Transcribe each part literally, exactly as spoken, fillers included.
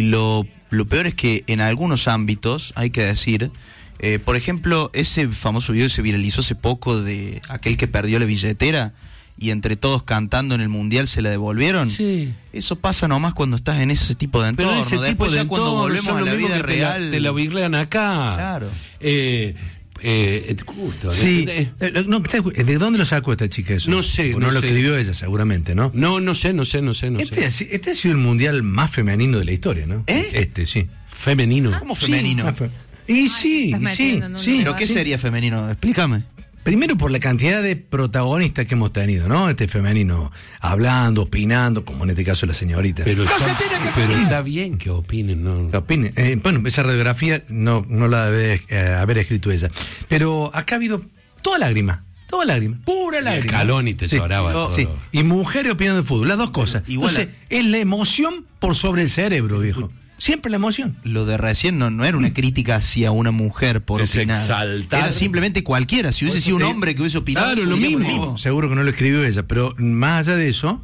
lo, lo peor es que en algunos ámbitos, hay que decir, eh, por ejemplo, ese famoso video que se viralizó hace poco de aquel que perdió la billetera y entre todos cantando en el mundial se la devolvieron. Sí. Eso pasa nomás cuando estás en ese tipo de entorno. Pero ese Después tipo de ya entorno, cuando volvemos a la vida real, te la, te la virlean acá. Claro. Eh, eh, justo. Sí. Eh, Eh, no, ¿de dónde lo sacó esta chica eso? No sé, O no no lo sé. escribió ella, seguramente, ¿no? No, no sé, no sé, no sé, no Este, sé. ha- este ha sido el mundial más femenino de la historia, ¿no? ¿Eh? Este, sí. Femenino. ¿Cómo femenino? Sí, más fe- y sí, estás y sí, metiendo en un sí. ¿Pero qué sí. sería femenino? Explícame. Primero por la cantidad de protagonistas que hemos tenido, ¿no? Este femenino hablando, opinando, como en este caso la señorita. Pero, está, pero está bien que opinen, ¿no? ¿Qué opine? Eh, bueno, esa radiografía no, no la debe eh, haber escrito ella. Pero acá ha habido toda lágrima, toda lágrima, pura lágrima. Calón y te lloraba todo. Sí. Y mujeres opinando de fútbol, las dos cosas. Igual Entonces, es la emoción por sobre el cerebro, viejo. Siempre la emoción. Lo de recién no, no era una crítica hacia una mujer por Es opinar. exaltar. Era simplemente cualquiera. Si hubiese sido un hombre que hubiese opinado, Claro, lo sería mismo. Seguro que no lo escribió ella, pero más allá de eso.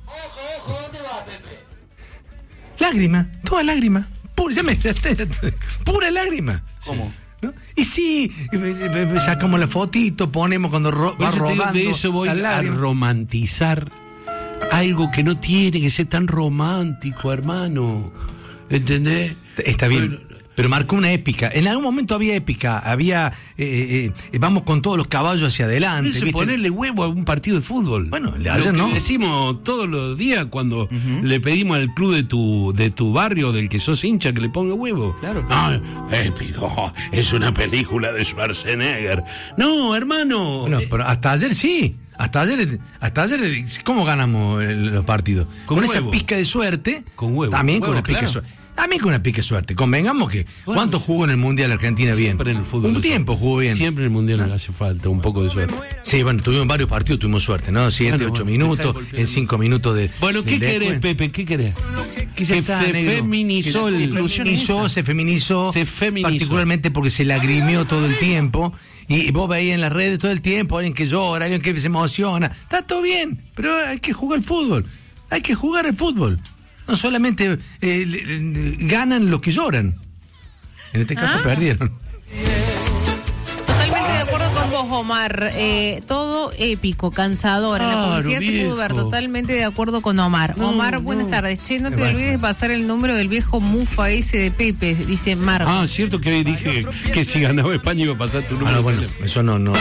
Lágrima, toda lágrima. Pura, ya me, pura lágrima. ¿Cómo? ¿No? Y sí, eh, eh, sacamos la fotito, ponemos cuando ro Por va eso te digo, rodando. de eso voy la a lágrima. romantizar algo que no tiene que ser tan romántico, hermano. ¿Entendés? Está bien. Bueno, Pero marcó una épica. En algún momento había épica, había eh, eh, vamos con todos los caballos hacia adelante. eso es ¿viste? ponerle huevo a un partido de fútbol. Bueno, Lo ayer que no. decimos todos los días cuando le pedimos al club de tu de tu barrio, del que sos hincha, que le ponga huevo. Claro. Ah, épico. Es una película de Schwarzenegger. No, hermano. Bueno, pero hasta ayer sí. Hasta ayer, hasta ayer, ¿cómo ganamos el- los partidos? Con Con, esa huevo. pizca de suerte. Con huevo. También Huevo, con una pizca claro. de suerte. También con una pizca de suerte. Convengamos que. Bueno, ¿Cuánto jugó en el Mundial Argentina bien? Siempre en el fútbol. Un eso. tiempo jugó bien. Siempre en el mundial hace falta un poco de suerte. Sí, bueno, tuvimos varios partidos, tuvimos suerte, ¿no? Siete, Bueno, ocho bueno, dejá de minutos, golpear en cinco minutos de. Bueno, ¿qué del querés, descuento. Pepe? ¿Qué querés? Que se Se está, fe- negro. feminizó Que el- se feminizó, se feminizó, Se feminizó. particularmente porque se lagrimió todo el tiempo y vos veías en las redes todo el tiempo alguien que llora, alguien que se emociona, está todo bien, pero hay que jugar el fútbol, hay que jugar el fútbol, no solamente eh, le- le- ganan los que lloran, en este caso Ah. perdieron. Totalmente de acuerdo con vos, Omar. Eh, todo épico, cansador. En la Claro, publicidad se pudo ver. viejo. Totalmente de acuerdo con Omar. No, Omar, buenas no. tardes. Che, no te Bueno, olvides de bueno. pasar el número del viejo mufa ese de Pepe, dice Marco. Ah, cierto que hoy dije que si ganaba España iba a pasar tu Ah, número. no, bueno, eso no, no.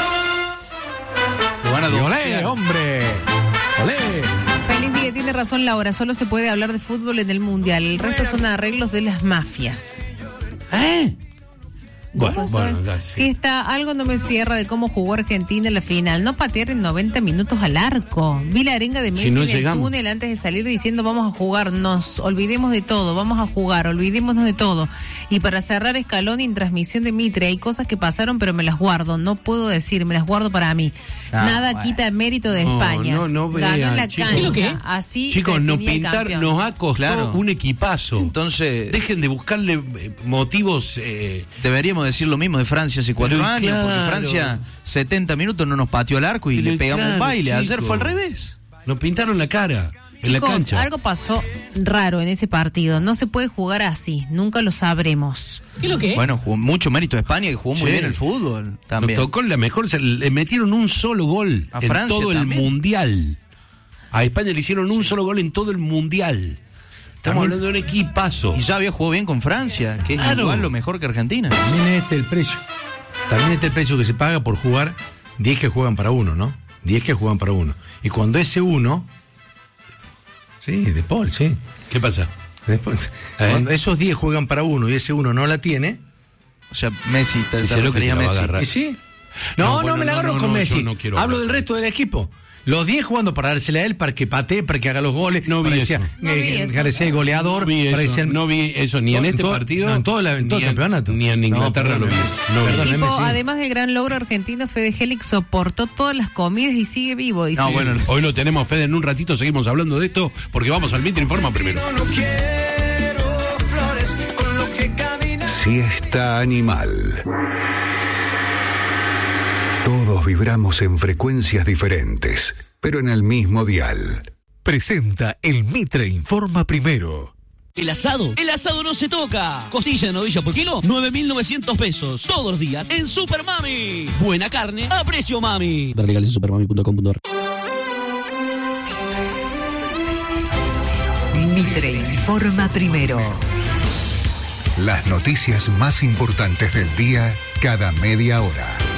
Lo van a Y olé, doxear. hombre, olé. Feliz día, tiene razón Laura. Solo se puede hablar de fútbol en el mundial. El resto son arreglos de las mafias. ¿Eh? Bueno, Ojo, bueno, Sol. ya, Si sí. está, algo no me cierra de cómo jugó Argentina en la final. No patear en noventa minutos al arco. Vi la arenga de Messi Si no en el llegamos. túnel antes de salir diciendo vamos a jugar, nos olvidemos de todo, vamos a jugar, olvidémonos de todo. Y para cerrar Scaloni en transmisión de Mitre, hay cosas que pasaron pero me las guardo, no puedo decir, me las guardo para mí. Ah, Nada bueno. quita mérito de No, España. no, no Ganó vean, en la chicos. cancha. ¿Qué es lo que es? Así Chicos, se nos definía el pintar campeón. nos ha costado Claro. un equipazo. Entonces, Dejen de buscarle eh, motivos. Eh, deberíamos decir lo mismo de Francia hace cuatro Pero años, porque claro. Francia setenta minutos no nos pateó al arco y Pero le pegamos claro, un baile. Ayer chico. fue al revés. nos pintaron la cara en la Chicos, cancha. algo pasó raro en ese partido. No se puede jugar así, nunca lo sabremos. ¿Qué es lo que es? Bueno, jugó mucho mérito de España, que jugó muy Sí. bien el fútbol también. Nos tocó la mejor. Se le metieron un solo gol A en Francia todo también. el mundial. A España le hicieron un solo gol en todo el mundial. Estamos También- hablando de un equipazo. Y ya había jugado bien con Francia, que es Claro. igual lo mejor que Argentina. También este el precio. También este el precio que se paga por jugar diez que juegan para uno, ¿no? diez que juegan para uno. Y cuando ese uno. Sí, de Paul, sí. ¿Qué pasa? Después, cuando esos diez juegan para uno y ese uno no la tiene. O sea, Messi, te, te Dice lo que refería a te la va a Messi. agarrar. ¿Y sí? No, No, no, bueno, me la no, agarro no, con no, Messi. yo no quiero Hablo hablar. del resto del equipo. Los diez jugando para dársela a él, para que patee, para que haga los goles. No vi para que eso. sea, No vi eh, eso. para que sea el goleador. No vi para que eso, sea el- no vi eso ni en No, este todo- partido. no, en todo la- en todo el ni campeonato. Ni en No, Inglaterra lo vi. perdóneme. No vi. Perdóneme. Tipo, sí. además del gran logro argentino, Fede Hélix soportó todas las comidas y sigue vivo. Dice. No, bueno, Hoy lo tenemos, Fede, en un ratito seguimos hablando de esto porque vamos al Mitre Informa primero. Siesta animal. Todos vibramos en frecuencias diferentes, pero en el mismo dial. Presenta el Mitre Informa primero. El asado, el asado no se toca. Costilla de novilla por kilo, nueve mil novecientos pesos. Todos los días en Super Mami. Buena carne a precio mami. Ver legales en supermami punto com punto ar. Mitre informa primero. Las noticias más importantes del día cada media hora.